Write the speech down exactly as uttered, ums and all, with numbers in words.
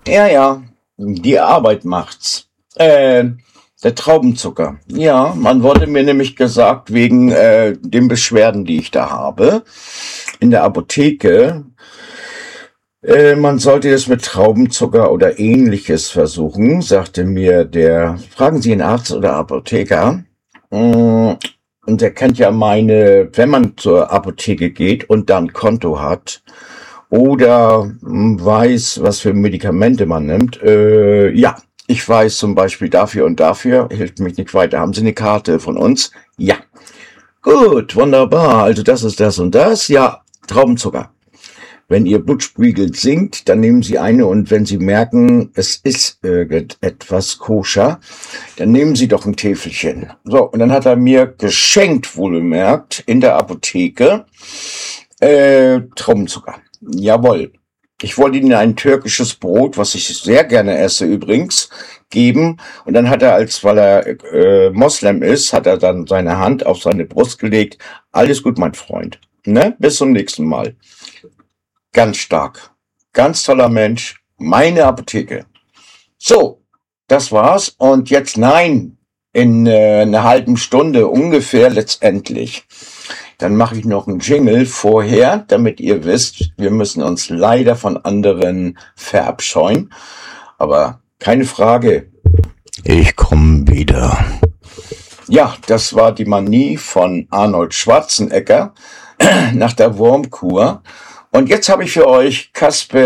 Ja, ja, die Arbeit macht's. Äh, der Traubenzucker. Ja, man wurde mir nämlich gesagt, wegen äh, den Beschwerden, die ich da habe, in der Apotheke, äh, man sollte es mit Traubenzucker oder ähnliches versuchen, sagte mir der, fragen Sie einen Arzt oder Apotheker. Mm, Und der kennt ja meine, wenn man zur Apotheke geht und dann Konto hat, oder hm, weiß, was für Medikamente man nimmt. Äh, ja, ich weiß zum Beispiel dafür und dafür, hilft mich nicht weiter. Haben Sie eine Karte von uns? Ja. Gut, wunderbar. Also das ist das und das. Ja, Traubenzucker. Wenn Ihr Blutspiegel sinkt, dann nehmen Sie eine und wenn Sie merken, es ist irgendetwas koscher, dann nehmen Sie doch ein Täfelchen. So, und dann hat er mir geschenkt, wohlgemerkt, in der Apotheke, äh, Traubenzucker. Jawohl. Ich wollte ihnen ein türkisches Brot, was ich sehr gerne esse übrigens, geben. Und dann hat er, als weil er äh, Moslem ist, hat er dann seine Hand auf seine Brust gelegt. Alles gut, mein Freund. Ne? Bis zum nächsten Mal. Ganz stark. Ganz toller Mensch. Meine Apotheke. So, das war's. Und jetzt nein. In äh, einer halben Stunde ungefähr letztendlich. Dann mache ich noch einen Jingle vorher, damit ihr wisst, wir müssen uns leider von anderen verabscheuen. Aber keine Frage. Ich komme wieder. Ja, das war die Manie von Arnold Schwarzenegger nach der Wurmkur. Und jetzt habe ich für euch Kasper